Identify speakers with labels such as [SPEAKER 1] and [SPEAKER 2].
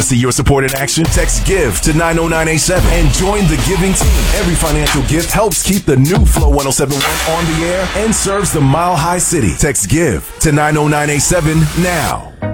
[SPEAKER 1] see your support in action? Text GIVE to 90987 and join the giving team. Every financial gift helps keep the new Flow 1071 on the air and serves the Mile High City. Text GIVE to 90987 now.